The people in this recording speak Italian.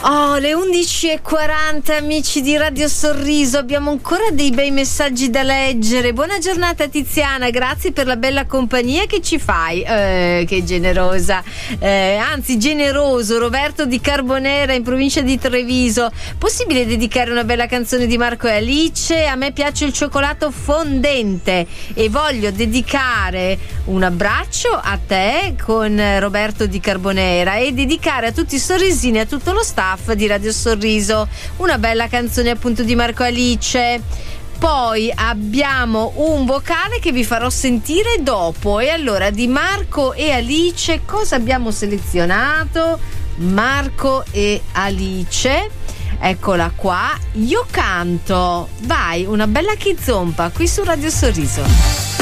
Oh, le 11:40, amici di Radio Sorriso, abbiamo ancora dei bei messaggi da leggere. Buona giornata Tiziana, grazie per la bella compagnia che ci fai. Che generosa, anzi generoso. Roberto di Carbonera in provincia di Treviso. Possibile dedicare una bella canzone di Marco e Alice? A me piace il cioccolato fondente e voglio dedicare un abbraccio a te con Roberto di Carbonera e dedicare a tutti i sorrisini, a tutto lo staff di Radio Sorriso una bella canzone appunto di Marco e Alice. Poi abbiamo un vocale che vi farò sentire dopo. E allora, di Marco e Alice cosa abbiamo selezionato? Marco e Alice, eccola qua. Io canto, vai, una bella chizzompa qui su Radio Sorriso.